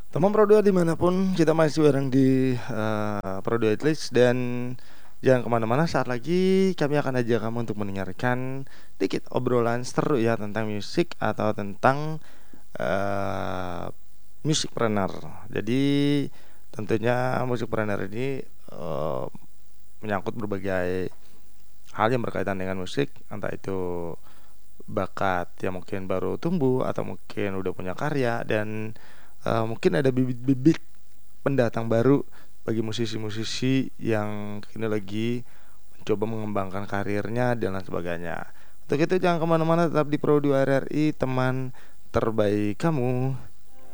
Teman Pro 2 dimanapun kita masih bareng di Pro 2 Atlist. Dan jangan kemana-mana, saat lagi kami akan ajak kamu untuk mendengarkan dikit obrolan seru ya tentang musik atau tentang uh, musikpreneur. Jadi tentunya musikpreneur ini uh, menyangkut berbagai hal yang berkaitan dengan musik, entah itu bakat yang mungkin baru tumbuh atau mungkin udah punya karya, dan mungkin ada bibit-bibit pendatang baru bagi musisi-musisi yang kini lagi mencoba mengembangkan karirnya dan lain sebagainya. Untuk itu jangan kemana-mana, tetap di Pro 2 RRI, teman terbaik kamu.